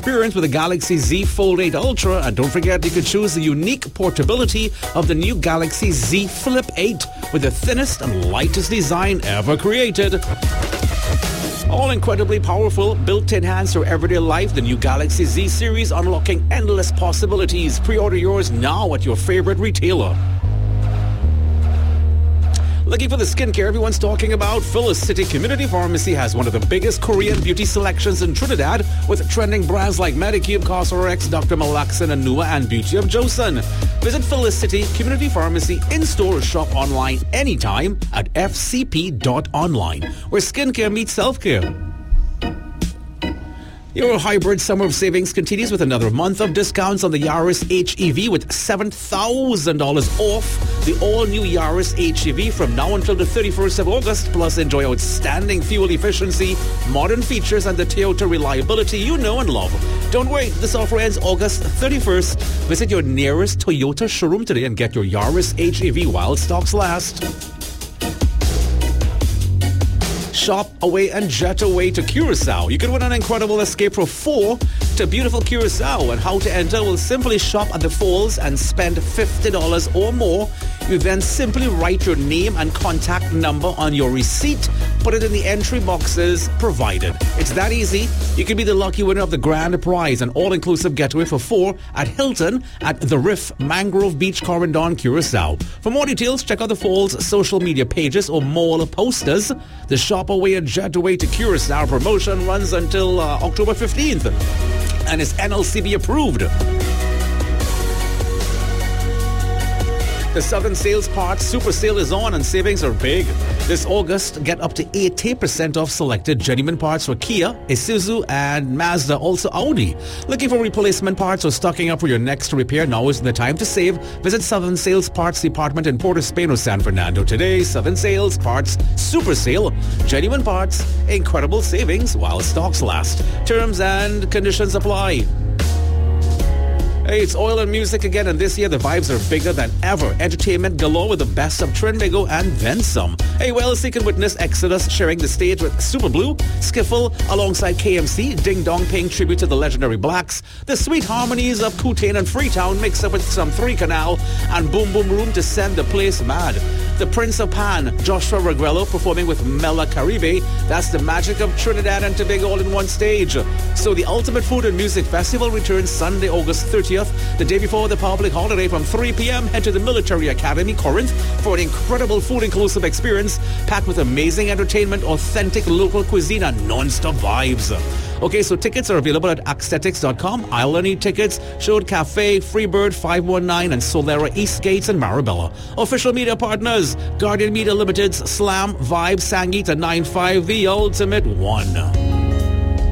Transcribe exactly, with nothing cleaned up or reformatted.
experience with the Galaxy Z Fold eight Ultra. And don't forget, you can choose the unique portability of the new Galaxy Z Flip eight with the thinnest and lightest design ever created. All incredibly powerful, built to enhance your everyday life, the new Galaxy Z series unlocking endless possibilities. Pre-order yours now at your favorite retailer. Looking for the skincare everyone's talking about? Felicity Community Pharmacy has one of the biggest Korean beauty selections in Trinidad with trending brands like Medicube, Cosrx, Doctor Malaxin, Anua, and Beauty of Joseon. Visit Felicity Community Pharmacy in-store or shop online anytime at f c p dot online, where skincare meets self-care. Your hybrid summer of savings continues with another month of discounts on the Yaris H E V with seven thousand dollars off the all-new Yaris H E V from now until the thirty-first of August. Plus, enjoy outstanding fuel efficiency, modern features, and the Toyota reliability you know and love. Don't wait. This offer ends August thirty-first. Visit your nearest Toyota showroom today and get your Yaris H E V while stocks last. Shop away and jet away to Curacao. You can win an incredible escape for four to beautiful Curacao. And how to enter? Will simply shop at the Falls and spend fifty dollars or more. You then simply write your name and contact number on your receipt. Put it in the entry boxes provided. It's that easy. You can be the lucky winner of the grand prize, an all-inclusive getaway for four at Hilton at the Riff, Mangrove Beach, Corendon, Curacao. For more details, check out the Falls social media pages or mall posters. The Shop Away and Jet Away to Curacao promotion runs until uh, October fifteenth and is N L C B approved. The Southern Sales Parts Super Sale is on and savings are big. This August, get up to eighty percent off selected genuine parts for Kia, Isuzu, and Mazda, also Audi. Looking for replacement parts or stocking up for your next repair? Now is the time to save. Visit Southern Sales Parts Department in Port of Spain or San Fernando today. Southern Sales Parts Super Sale. Genuine parts, incredible savings while stocks last. Terms and conditions apply. Hey, it's oil and music again, and this year the vibes are bigger than ever. Entertainment galore with the best of Trinbago and then some. Hey, well, so you can witness Exodus sharing the stage with Super Blue, Skiffle alongside K M C, Ding Dong paying tribute to the legendary Blacks, the sweet harmonies of Kootain and Freetown mixed up with some Three Canal, and Boom Boom Room to send the place mad. The Prince of Pan, Joshua Regrello, performing with Mela Caribe. That's the magic of Trinidad and Tobago all in one stage. So the Ultimate Food and Music Festival returns Sunday, August thirtieth. The day before the public holiday from three p.m. Head to the Military Academy, Corinth, for an incredible food-inclusive experience packed with amazing entertainment, authentic local cuisine, and non-stop vibes. Okay, so tickets are available at Axtetics dot com. I'll Need Tickets, Showed Cafe, Freebird five one nine, and Solera Eastgates and Marabella. Official media partners, Guardian Media Limited's Slam, Vibe, Sangeet, and ninety-five, The Ultimate One.